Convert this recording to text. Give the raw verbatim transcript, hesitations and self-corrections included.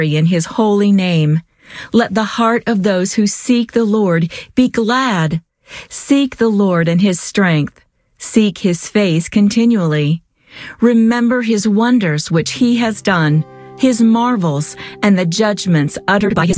in his holy name. Let the heart of those who seek the Lord be glad. Seek the Lord and his strength. Seek his face continually. Remember his wonders which he has done, his marvels, and the judgments uttered by his